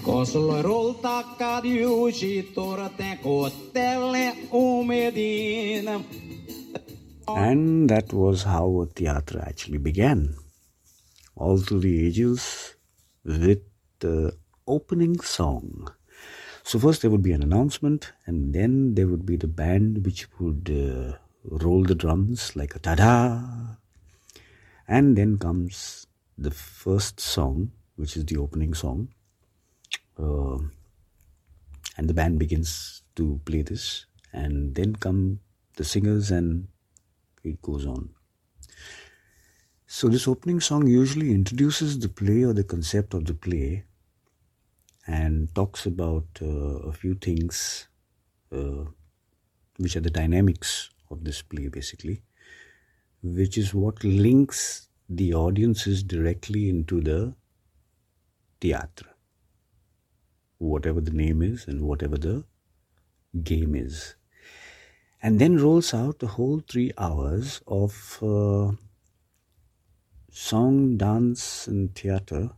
Koslorolta kadjusi torte kotelle umedin. And that was how a theatre actually began. All through the ages with the opening song. So first there would be an announcement, and then there would be the band which would roll the drums like a ta-da. And then comes the first song, which is the opening song. And the band begins to play this. And then come the singers and it goes on. So this opening song usually introduces the play or the concept of the play and talks about a few things which are the dynamics of this play basically, which is what links the audiences directly into the theatre, whatever the name is and whatever the game is. And then rolls out the whole 3 hours of song, dance and theatre,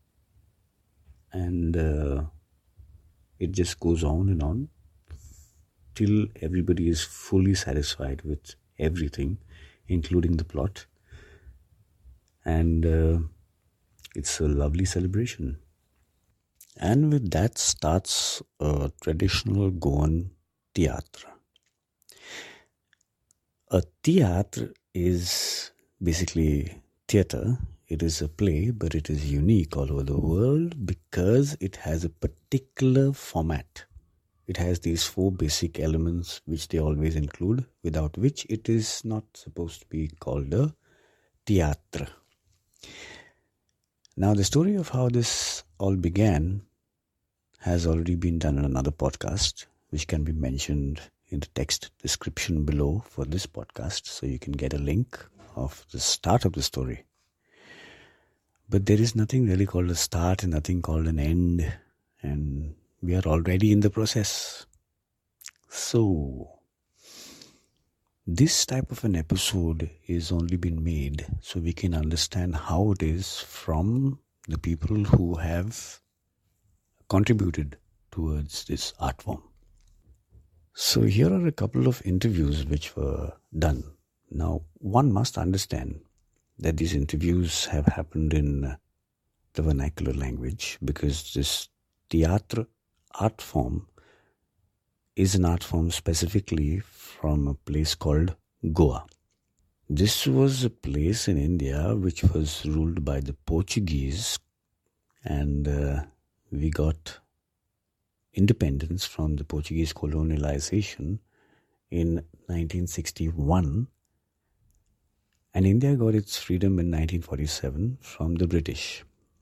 and it just goes on till everybody is fully satisfied with everything, including the plot, and it's a lovely celebration. And with that starts a traditional Goan theatre. A theatre is basically theatre. It is a play, but it is unique all over the world because it has a particular format. It has these 4 basic elements which they always include, without which it is not supposed to be called a theatre. Now the story of how this all began has already been done in another podcast, which can be mentioned in the text description below for this podcast, so you can get a link of the start of the story. But there is nothing really called a start and nothing called an end, and we are already in the process. So this type of an episode is only been made so we can understand how it is from the people who have contributed towards this art form. So here are a couple of interviews which were done. Now, one must understand that these interviews have happened in the vernacular language because this theatre art form is an art form specifically from a place called Goa. This was a place in India which was ruled by the Portuguese, and we got independence from the Portuguese colonialization in 1961, and India got its freedom in 1947 from the British.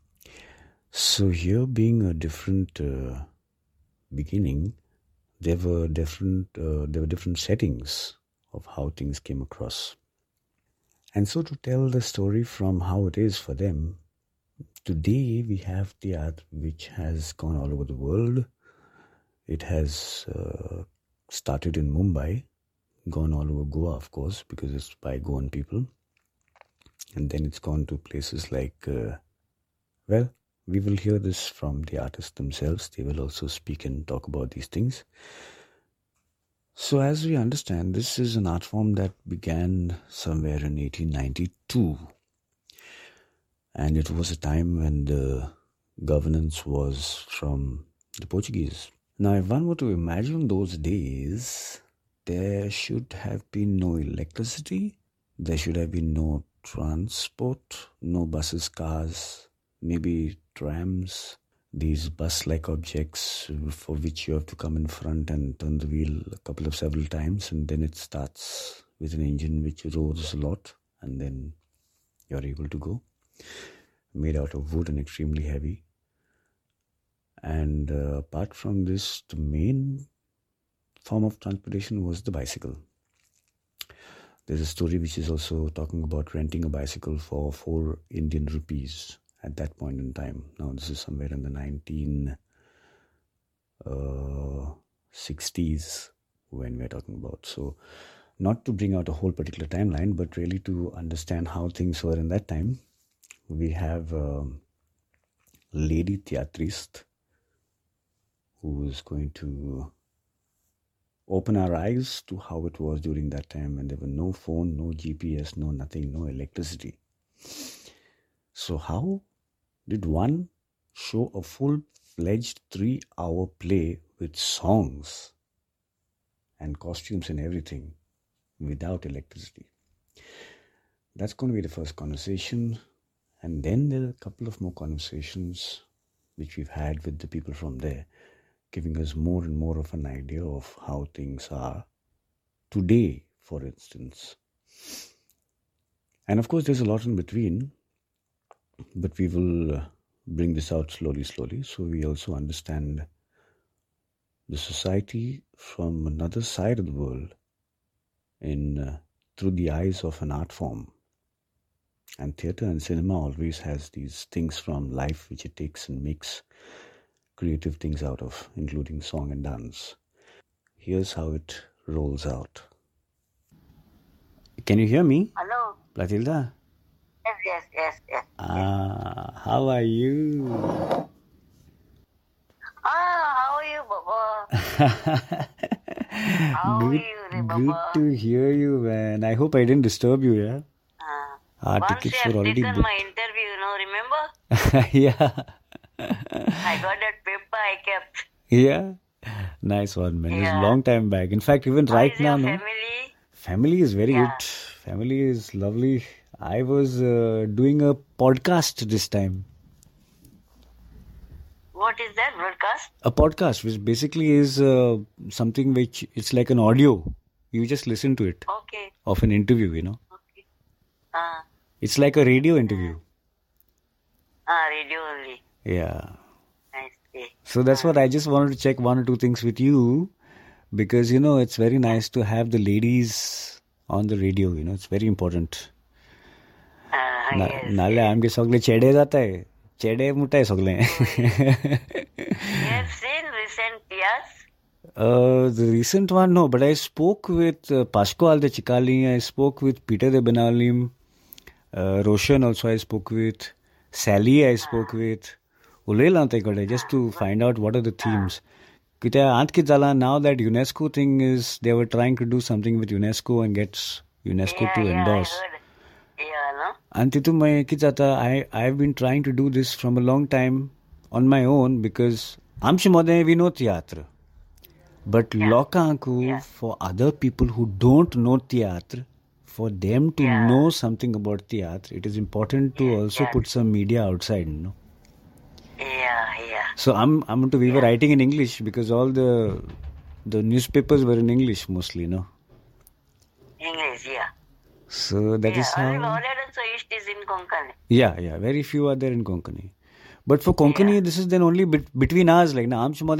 So here being a different beginning, there were different settings of how things came across. And so to tell the story from how it is for them, today we have theatre which has gone all over the world. It has started in Mumbai, gone all over Goa, of course, because it's by Goan people. And then it's gone to places like, we will hear this from the artists themselves. They will also speak and talk about these things. So as we understand, this is an art form that began somewhere in 1892. And it was a time when the governance was from the Portuguese. Now, if one were to imagine those days, there should have been no electricity, there should have been no transport, no buses, cars, maybe trams, these bus-like objects for which you have to come in front and turn the wheel several times, and then it starts with an engine which roars a lot, and then you're able to go. Made out of wood and extremely heavy. And apart from this, the main form of transportation was the bicycle. There's a story which is also talking about renting a bicycle for 4 Indian rupees at that point in time. Now this is somewhere in the 1960s when we're talking about. So not to bring out a whole particular timeline, but really to understand how things were in that time. We have a lady theatrist who is going to open our eyes to how it was during that time when there were no phone, no GPS, no nothing, no electricity. So how did one show a full-fledged 3-hour play with songs and costumes and everything without electricity? That's going to be the first conversation. And then there are a couple of more conversations which we've had with the people from there, giving us more and more of an idea of how things are today, for instance. And of course, there's a lot in between, but we will bring this out slowly, so we also understand the society from another side of the world through the eyes of an art form. And theatre and cinema always has these things from life which it takes and makes creative things out of, including song and dance. Here's how it rolls out. Can you hear me? Hello. Platilda? Yes. How are you? How are you, Baba? Good to hear you, man. I hope I didn't disturb you, yeah? Our Once tickets you have were already taken booked. my interview, remember? Yeah. I got that paper I kept. Yeah. Nice one, man. It was a Yeah. long time back. In fact, even How right is now, your no? family? Family is very Yeah. good. Family is lovely. I was doing a podcast this time. What is that broadcast? A podcast, which basically is something which it's like an audio. You just listen to it Okay. of an interview, Okay. It's like a radio interview. Radio only. Yeah. I see. So that's what I just wanted to check one or two things with you, because it's very nice to have the ladies on the radio. It's very important. Yes. नाले आमगे सगळे चेडे जाताय चेडे मुटाय सगळे. You have seen recent years? The recent one, no, but I spoke with Pasquale de Cicali, I spoke with Peter de Benalim, Roshan also I spoke with, Sally I spoke with, just to find out what are the themes. Now that UNESCO thing is, they were trying to do something with UNESCO and gets UNESCO to endorse. I heard. Yeah, no? And I've been trying to do this from a long time on my own, because we know theatre. But for other people who don't know theatre, for them to know something about theatre, it is important to also put some media outside, Yeah. So we were writing in English, because all the newspapers were in English mostly, English, yeah. So that is how. Only Bawled and so East is in Konkani. Yeah. Very few are there in Konkani. But for Konkani, this is then only between us. Like,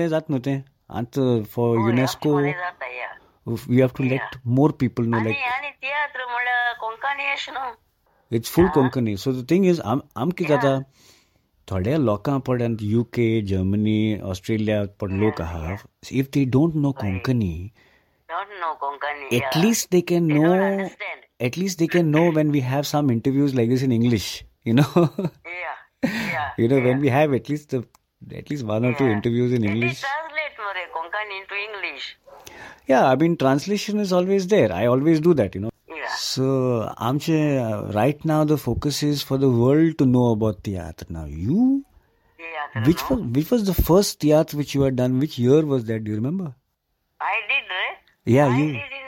for UNESCO, we have to let more people know. Like, theatre Konkani, no? it's full Konkani. So the thing is, थोड्या लोकां per UK, Germany, Australia per लोक आहा, if they don't know Konkani, at least they can know. At least they can know when we have some interviews like this in English, Yeah. When we have at least one or two interviews in English. Translate more Konkani into English. Yeah, I mean, translation is always there. I always do that, Yeah. So, right now the focus is for the world to know about theatre. Now, which was the first theatre which you had done? Which year was that? Do you remember? I did, right? Yeah, I you. did in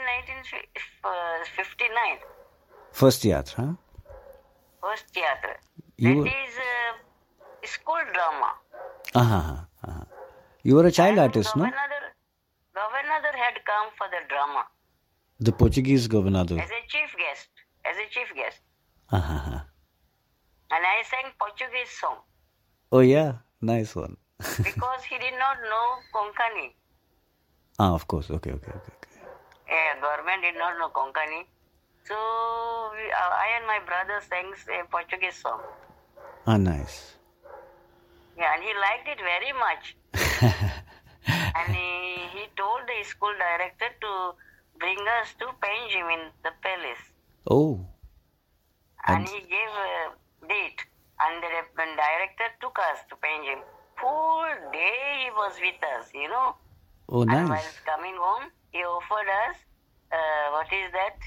1959. First theatre, huh? First theatre. You That is school drama. You were a child artist, no? Governor had come for the drama. The Portuguese governor. As a chief guest. And I sang Portuguese song. Oh yeah, nice one. Because he did not know Konkani. Of course. Okay. Government did not know Konkani. So I and my brother sang a Portuguese song. Nice. Yeah, and he liked it very much. And he told the school director to bring us to Panjim in the palace. Oh. And he gave a date. And the director took us to Panjim. full day he was with us, you know. Oh, And nice. while coming home, he offered us, what is that?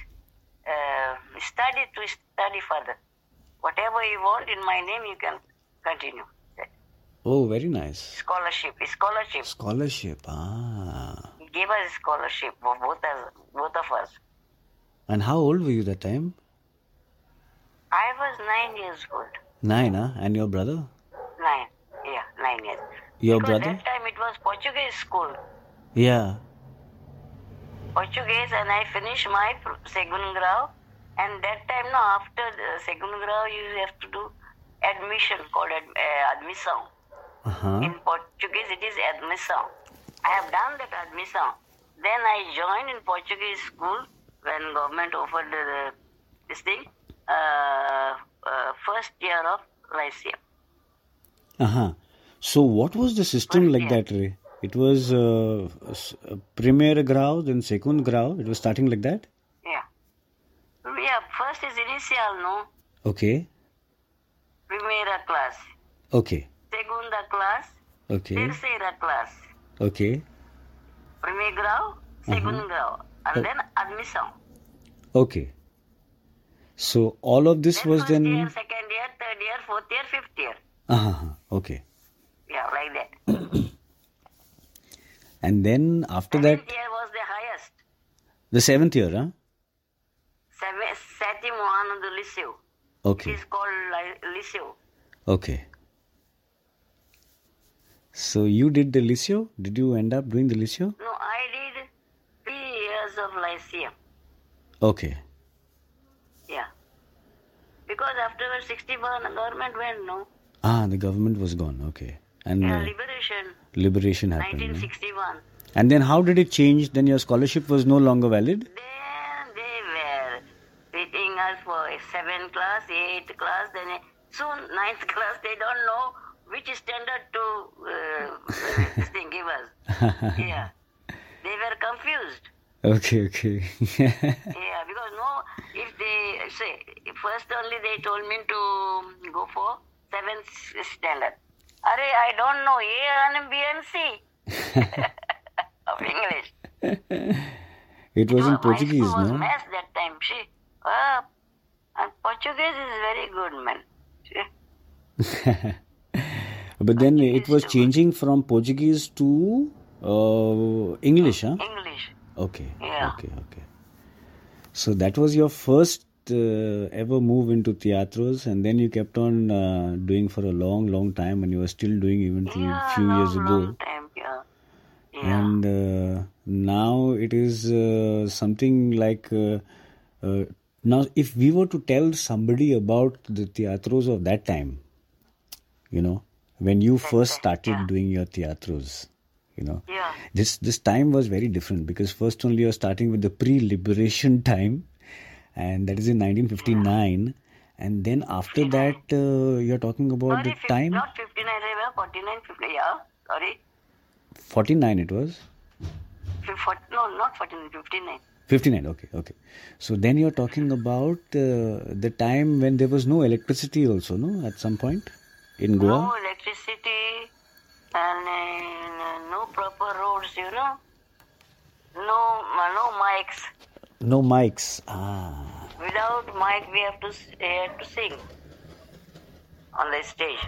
Study further. Whatever you want in my name, you can continue. Oh, very nice. Scholarship. Scholarship. Ah. He gave us a scholarship for both of us. And how old were you that time? I was 9 years old. 9, huh? And your brother? 9. Yeah, 9 years. Your Because brother? that time it was Portuguese school. Yeah. Portuguese, and I finished my second grau. And that time, no, after the second grau, you have to do admission called admissão. Uh-huh. In Portuguese, it is admissão. I have done that admissão. Then I joined in Portuguese school when government offered this thing, first year of Lyceum. Uh-huh. So what was the system like that, Ray? It was primeiro grau, then second grau. It was starting like that? Yeah. Yeah, first is initial, no? Okay. Primeira class. Okay. Segunda class. Okay. Terceira class. Okay. Primeiro grau, segundo grau. And then admissão. Okay. So all of this was first then... year, second year, third year, fourth year, fifth year. Uh-huh. Okay. Yeah, like that. And then after that, Seventh year was the highest. the 7th year, huh? Sétimo ano do liceu. It Okay. is called liceu. Okay. So you did the Liceo? Did you end up doing the Liceo? No, I did 3 years of lyceum. Okay. Yeah. Because afterwards 61 government went, no? Ah, the government was gone. Okay. And Yeah, liberation. liberation happened. eh? 1961. And then how did it change? Then your scholarship was no longer valid? Then they were treating us for 7th class, 8th class, then soon 9th class. They don't know which standard to this thing give us. Yeah. They were confused. Okay, okay. Yeah, because no, if they say, first only they told me to go for 7th standard. Are, I don't know A and B and C of English. It was in My Portuguese, school was no? mess that time. See, and Portuguese is very good, man. See? But then it was changing from Portuguese to English, huh? English. Okay. Yeah. Okay, okay. So that was your first ever move into theatros, and then you kept on doing for a long, long time, and you were still doing even till Yeah, few years ago. long time, yeah. Yeah. And now it is something like now if we were to tell somebody about the theatros of that time, you know, when you first started doing your theatros, you know, Yeah. this time was very different, because first only you're starting with the pre-liberation time, and that is in 1959, and then after that you're talking about Sorry, the time not 59, 49, 50, yeah. Sorry. 49 it was. No, not 49, 59. 59, okay. So then you're talking about the time when there was no electricity also, no? At some point in Goa? No electricity and no proper roads, you know. No mics. No mics. Ah. Without mic, we have to sing on the stage.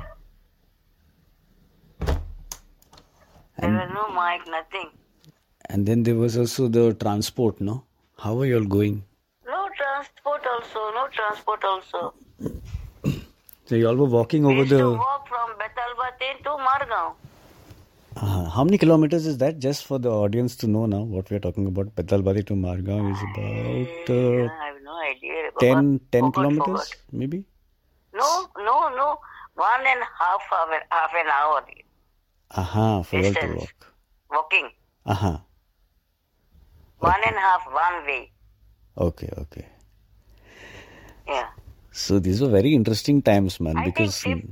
There was no mic, nothing. And then there was also the transport, no? How are you all going? No transport also. So you all were walking We over used to the... walk from Betalbate to Margao. How many kilometers is that? Just for the audience to know now what we are talking about. Petalbadi to Margao is about I have no idea. 10 kilometers, Forgot. maybe? No. 1.5 an hour Aha, for all to distance. walk. Walking. Aha. 1.5 one way. Okay. Yeah. So these were very interesting times, man, I think because 15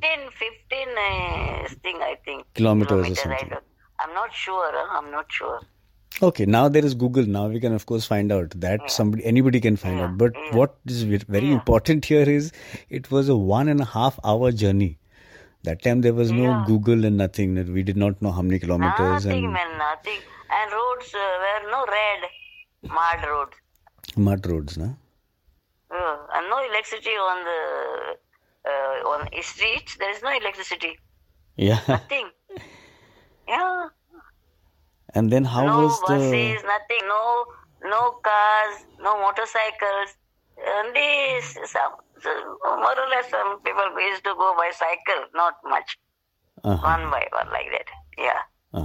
I think. Kilometers or I something. don't, I'm not sure. okay, now there is Google. Now we can of course find out that anybody can find out. But what is very important here is it was a 1.5 hour journey That time there was no Yeah. Google and nothing. We did not know how many kilometers Nothing, and man, nothing. And roads were no red, mud roads. mud roads, na? And no electricity on the streets. There is no electricity. Yeah. Nothing. Yeah. And then how No was buses, nothing. No cars, no motorcycles. Only more or less some people used to go by cycle, not much. One by one like that. Yeah.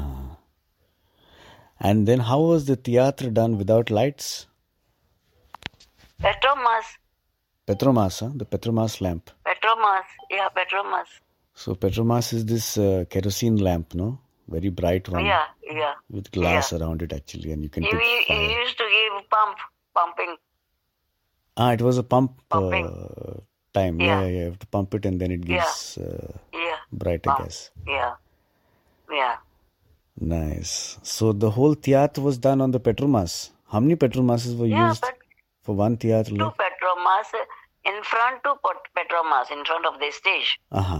And then how was the theatre done without lights? Petromas. Petromas, huh? The Petromas lamp. Petromas. Yeah, Petromas. So Petromas is this kerosene lamp, no? Very bright one. Yeah. With glass around it actually, and you can put He fire. used to give pumping. It was a pump Pumping. time. Yeah. You have to pump it and then it gives Yeah. brighter Pump. gas. Yeah. Nice. So the whole theatre was done on the Petromas. How many Petromases were Yeah, used but for one theatre? two Petromas in front, two Petromas in front of the stage.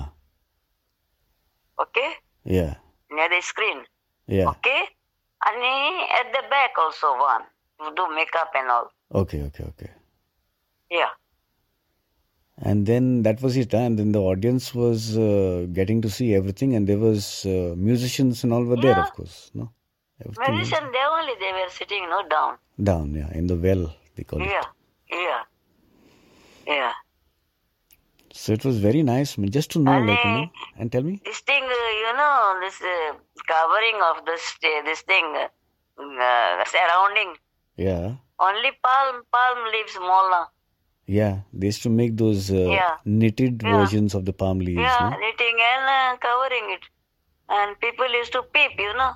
Okay? Yeah. Near the screen. Yeah. Okay? And at the back also one. To do makeup and all. Okay. Yeah. And then that was it, and then the audience was getting to see everything, and there was musicians and all were there, of course, no? Everything was Musician, they were sitting, down. down, in the well, they call it. Yeah. So it was very nice, just to know, And, and tell me. This thing, this covering of this thing, surrounding, Yeah, only palm leaves mola. yeah, they used to make those knitted versions of the palm leaves, Yeah, no? knitting and covering it. And people used to peep,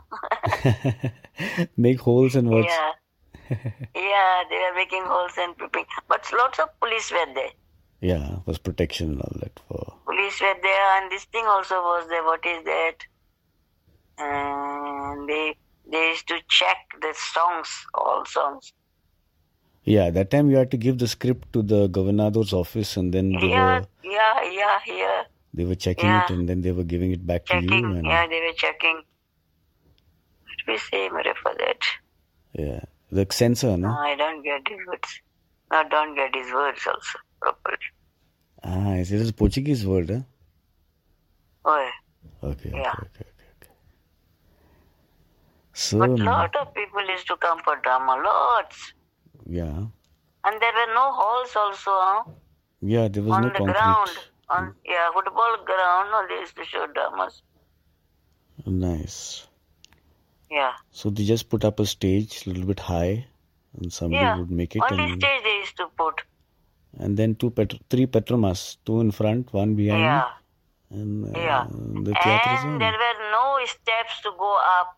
Make holes and watch. Yeah. Yeah, they were making holes and peeping. But lots of police were there. Yeah, was protection and all that for. Police were there, and this thing also was there. What is that? And they used to check the songs, all songs. Yeah, that time you had to give the script to the governor's office, and then Yeah. they were checking it, and then they were giving it back to you. Checking. And, Yeah, they were checking. What we say, Mare, for that? yeah, the censor, no? I don't get his words. I don't get his words also properly. It is a Portuguese word, huh? Oh, Okay. Yeah. So, but lot of people used to come for drama, lots. yeah. And there were no halls also, huh? Yeah, there was On no the concrete. ground. Football ground, no, they used to show dramas. Nice. Yeah. So they just put up a stage a little bit high, and somebody would make it. Only stage they used to put. And then three Petromas, two in front, one behind. Yeah. And the theatre is And on. there were no steps to go up.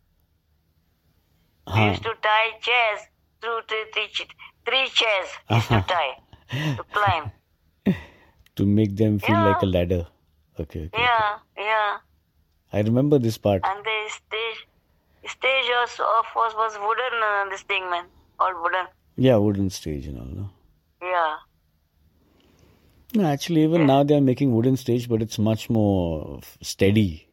They used to tie chairs, three chairs used to tie to climb. To make them feel like a ladder. Okay. Yeah. I remember this part. And the stage was wooden, this thing, man. All wooden. Yeah, wooden stage and all, no? Yeah. No, actually, even now they are making wooden stage, but it's much more steady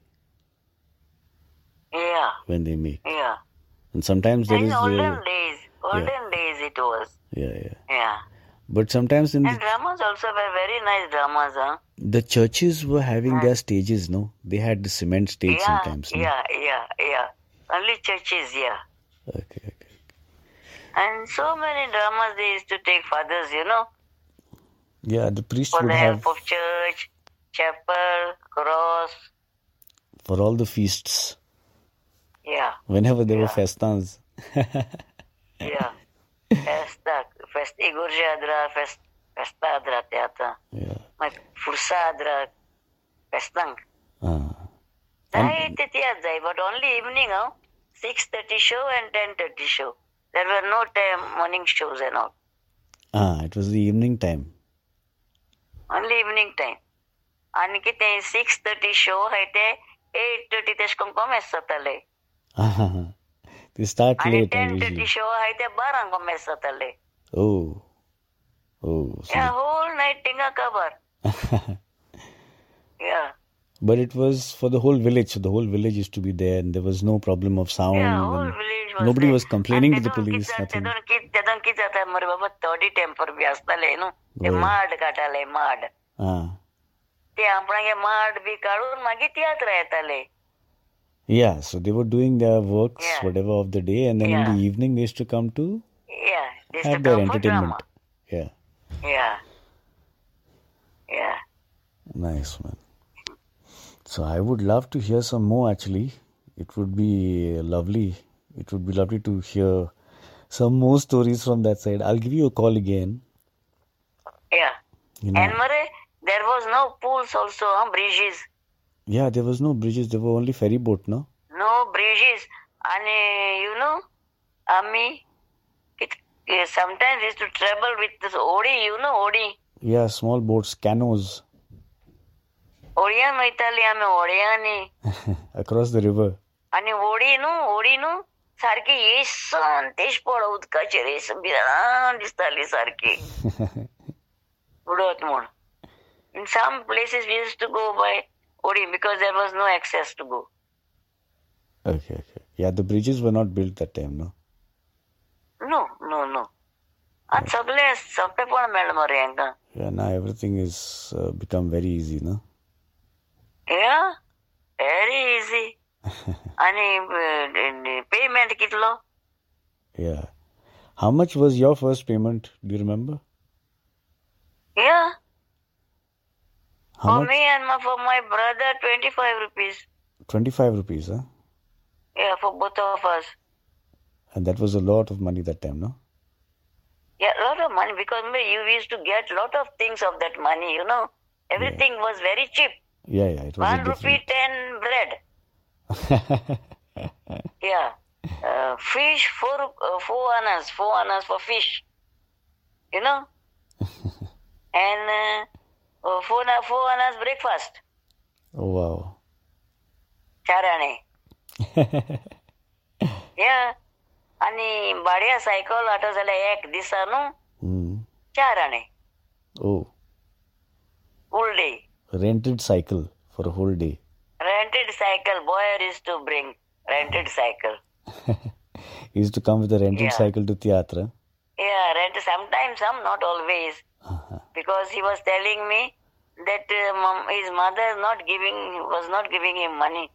Yeah. when they make. Yeah. And sometimes there In is olden days it was. Yeah. But sometimes in And dramas also were very nice dramas, huh? the churches were having their stages, no? They had the cement stage sometimes. No? Yeah. Only churches, yeah. Okay. And so many dramas they used to take fathers, Yeah, the priest for would the have help of church, chapel, cross. for all the feasts. Yeah. Whenever there were festans. Yeah. Fest Igorje adra, festa adra teata. Yeah. Fursa adra, festang. But only evening, 6:30 show and 10:30 show. There were no morning shows and all. It was the evening time. Only evening time. And 6:30 show అయితే 8:30 తెచ్చుకొని కొమ్మేస్తలే. They start And late 10:30 usually. show అయితే 12 కొమ్మేస్తలే. Oh. So Yeah, whole night tinga cover. Yeah. But it was for the whole village, so the whole village used to be there, and there was no problem of sound. Yeah, whole And village was nobody there. was complaining to And the police. Nothing. तेदोन कितें जाता मरे बाबा थोडी temper B आसताले न्हू ते होय. माड काडटाले माड Ah, ते आपणागे माड बी काडून मागीर तियात्र येताले. yeah. So they were doing their works, Yeah. whatever of the day, and then in Yeah. the evening they used to come to Yeah, this to have their come for drama. entertainment. Yeah, Yeah. Yeah. nice man. So I would love to hear some more. Actually, it would be lovely. It would be lovely to hear some more stories from that side. I'll give you a call again. Yeah. You know, And Mare, there was no pools also, bridges. yeah, there was no bridges. There were only ferry boat, no? No bridges. And Ami, sometimes used to travel with this Odi, Odi. Yeah, small boats, canoes Uddiyana वयताली आमी ओडियांनी across the river. आनी OD न्हू सारकी येसन तेश per उदकाचेर yes भिरान दिसताली सारकी उडत म्हूण. In some places we used to go by Odi because there was no access to go. Okay. Yeah, the bridges were not built that time, no? No. आतां सगळे सोंपेपण मेळ्ळें मरे हांकां. Yeah, now everything is become very easy, no? Yeah, very easy. आनी payment कितलो? Yeah. How much was your first payment? Do you remember? Yeah. How For much? me and for my brother, 25 rupees. 25 rupees, huh? Yeah, for both of us. And that was a lot of money that time, no? Yeah, a lot of money because you used to get a lot of things of that money, Everything was very cheap. Yeah, it was 1 a rupee, 10 bread. Yeah. Fish, 4 annas for fish. And 4 annas breakfast. Oh, wow. 4 आणे. Yeah. आणि भाड्या cycle आठो जाल्यार 1 दिसा न्हू 4 आणे. Oh. Full day. Rented cycle for a whole day. Rented cycle. Boy used to bring rented cycle. He used to come with a rented cycle to theatre. Yeah, sometimes, not always. Because he was telling me that his mother was not giving him money.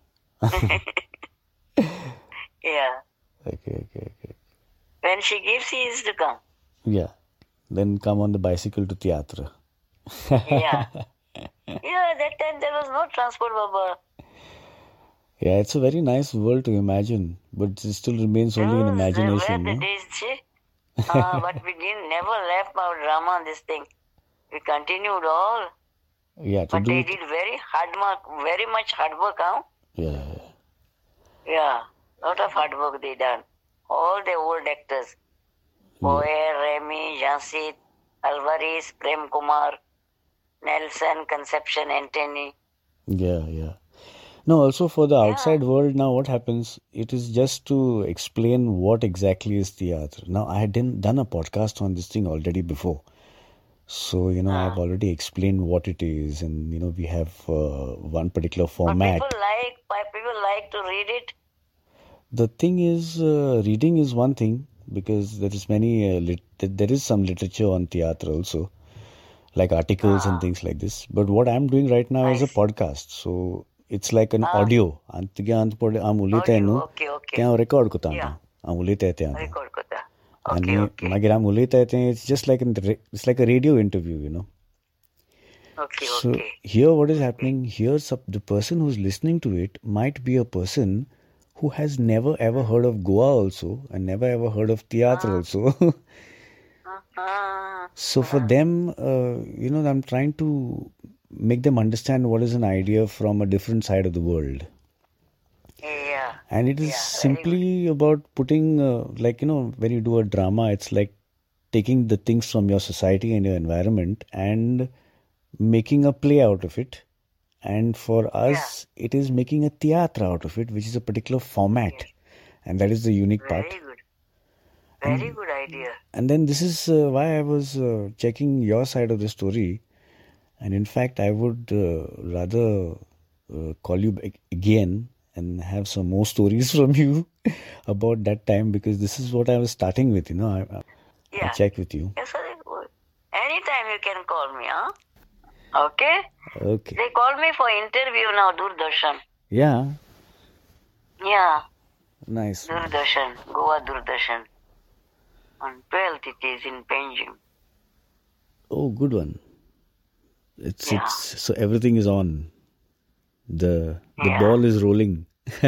Yeah. Okay. When she gives, he used to come. Yeah. Then come on the bicycle to theatre. Yeah. Yeah, that time there was no transport, Baba. Yeah, it's a very nice world to imagine, but it still remains only an imagination. Where the No? days, but we never left our drama on this thing. We continued all. Yeah, to But do they it. did very much hard work, Yeah. Yeah, lot of hard work they done. All the old actors. Boyer, Remy, Jansit, Alvarez, Prem Kumar, Nelson, Conception, Anthony. Yeah. No, also for the outside world now, what happens? It is just to explain what exactly is theatre. Now, I had done a podcast on this thing already before. So, I've already explained what it is, and, we have one particular format. But people like to read it. The thing is, reading is one thing, because there is there is some literature on theatre also, like articles and things like this. But what I'm doing right now is a podcast. So it's like an audio. Okay. Record ko Yeah. Record kota. and Okay. it's just like it's like a radio interview, Okay. So here what is happening here, the person who's listening to it might be a person who has never ever heard of Goa also, and never ever heard of theatre also. So for them, I'm trying to make them understand what is an idea from a different side of the world. Yeah. And it is simply about putting, when you do a drama, it's like taking the things from your society and your environment and making a play out of it. And for us, it is making a theatre out of it, which is a particular format. And that is the unique part. Very good. Very good idea. And then this is why I was checking your side of the story. And in fact, I would rather call you back again and have some more stories from you about that time, because this is what I was starting with, I check with you. Yes, sir. Anytime you can call me, huh? Okay? Okay. They call me for interview now, Doordarshan. Yeah. Yeah. Nice. Doordarshan, Goa Doordarshan. On 12th it is in Panjim. Oh, good one. It's so everything is on. The ball is rolling.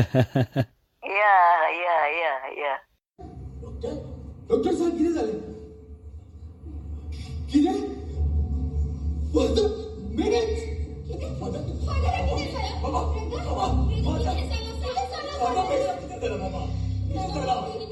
Yeah. Doctor साहेब किती झाले किती फक्त minute किती फक्त किती झालं बाबा बाबा किती झालं बाबा किती झालं